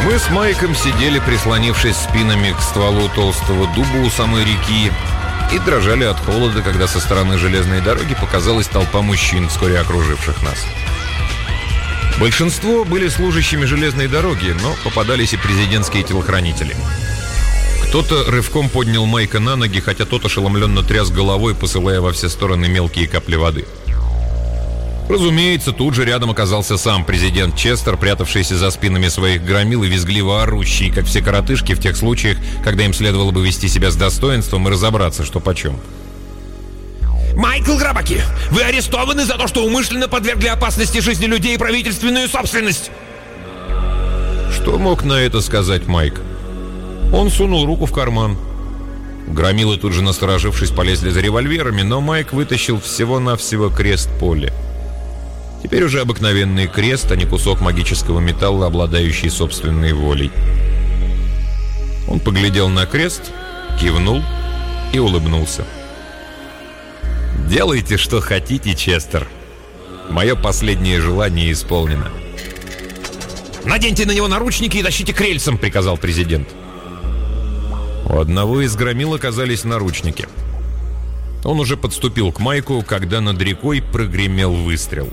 Мы с Майком сидели, прислонившись спинами к стволу толстого дуба у самой реки, и дрожали от холода, когда со стороны железной дороги показалась толпа мужчин, вскоре окруживших нас. Большинство были служащими железной дороги, но попадались и президентские телохранители. Кто-то рывком поднял Майка на ноги, хотя тот ошеломленно тряс головой, посылая во все стороны мелкие капли воды. Разумеется, тут же рядом оказался сам президент Честер, прятавшийся за спинами своих громил и визгливо орущий, как все коротышки в тех случаях, когда им следовало бы вести себя с достоинством и разобраться, что почем. «Майкл Грабаки, вы арестованы за то, что умышленно подвергли опасности жизни людей и правительственную собственность!» Что мог на это сказать Майк? Он сунул руку в карман. Громилы, тут же насторожившись, полезли за револьверами, но Майк вытащил всего-навсего крест поля. Теперь уже обыкновенный крест, а не кусок магического металла, обладающий собственной волей. Он поглядел на крест, кивнул и улыбнулся. «Делайте, что хотите, Честер. Мое последнее желание исполнено». «Наденьте на него наручники и тащите к рельсам», — приказал президент. У одного из громил оказались наручники. Он уже подступил к Майку, когда над рекой прогремел выстрел.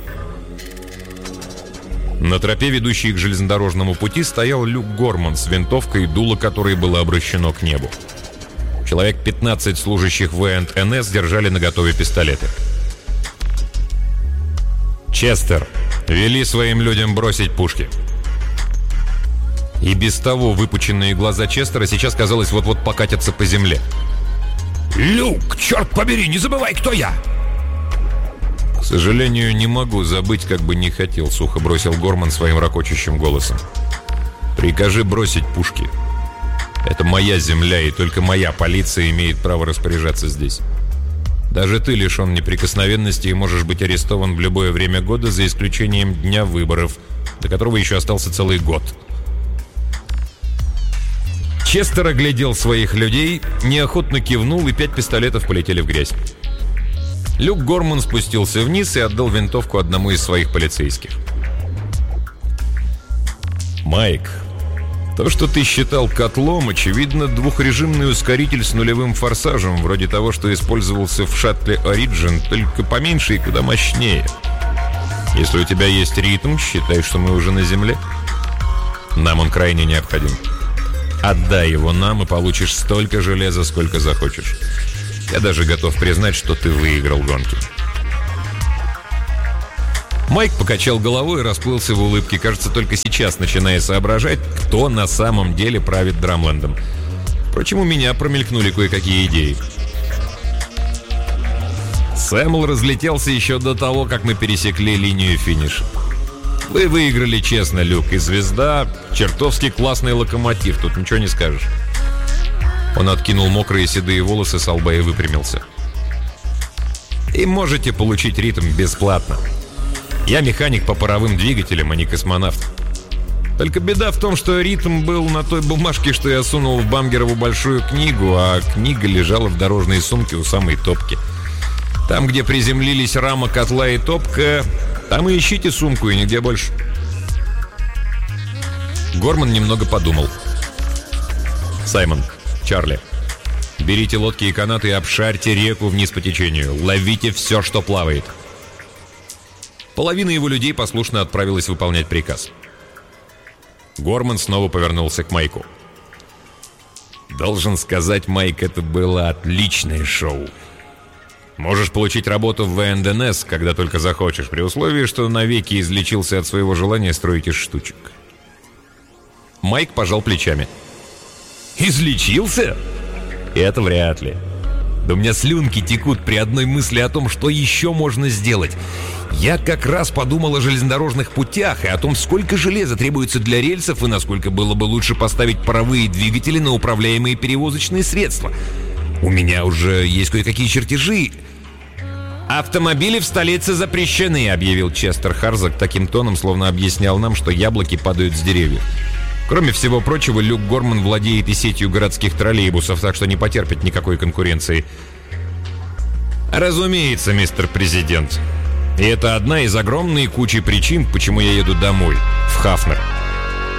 На тропе, ведущей к железнодорожному пути, стоял Люк Горман с винтовкой, дуло которой было обращено к небу. Человек 15 служащих ВНС держали наготове пистолеты. «Честер, вели своим людям бросить пушки». И без того выпученные глаза Честера сейчас, казалось, вот-вот покатятся по земле. «Люк, черт побери, не забывай, кто я!» «К сожалению, не могу забыть, как бы не хотел», — сухо бросил Горман своим ракочущим голосом. «Прикажи бросить пушки. Это моя земля, и только моя полиция имеет право распоряжаться здесь. Даже ты лишен неприкосновенности и можешь быть арестован в любое время года, за исключением дня выборов, до которого еще остался целый год». Честер оглядел своих людей, неохотно кивнул, и 5 пистолетов полетели в грязь. Люк Горман спустился вниз и отдал винтовку одному из своих полицейских. «Майк, то, что ты считал котлом, очевидно, двухрежимный ускоритель с нулевым форсажем, вроде того, что использовался в шаттле Origin, только поменьше и куда мощнее. Если у тебя есть ритм, считай, что мы уже на земле. Нам он крайне необходим. Отдай его нам, и получишь столько железа, сколько захочешь. Я даже готов признать, что ты выиграл гонки». Майк покачал головой и расплылся в улыбке, кажется, только сейчас начиная соображать, кто на самом деле правит Драмлендом. Впрочем, у меня промелькнули кое-какие идеи. Сэмл разлетелся еще до того, как мы пересекли линию финиша. Вы выиграли честно, Люк, и звезда — чертовски классный локомотив, тут ничего не скажешь. Он откинул мокрые седые волосы со лба и выпрямился. И можете получить ритм бесплатно. Я механик по паровым двигателям, а не космонавт. Только беда в том, что ритм был на той бумажке, что я сунул в Бамгерову большую книгу, а книга лежала в дорожной сумке у самой топки. Там, где приземлились рама, котла и топка, там и ищите сумку, и нигде больше. Горман немного подумал. «Саймон, Чарли, берите лодки и канаты и обшарьте реку вниз по течению. Ловите все, что плавает». Половина его людей послушно отправилась выполнять приказ. Горман снова повернулся к Майку. «Должен сказать, Майк, это было отличное шоу. Можешь получить работу в ВНС, когда только захочешь, при условии, что навеки излечился от своего желания строить из штучек». Майк пожал плечами. «Излечился? Это вряд ли. Да у меня слюнки текут при одной мысли о том, что еще можно сделать. Я как раз подумал о железнодорожных путях и о том, сколько железа требуется для рельсов и насколько было бы лучше поставить паровые двигатели на управляемые перевозочные средства. У меня уже есть кое-какие чертежи». «Автомобили в столице запрещены», — объявил Честер Харзак таким тоном, словно объяснял нам, что яблоки падают с деревьев. Кроме всего прочего, Люк Горман владеет и сетью городских троллейбусов, так что не потерпит никакой конкуренции. «Разумеется, мистер президент. И это одна из огромной кучи причин, почему я еду домой, в Хафнер».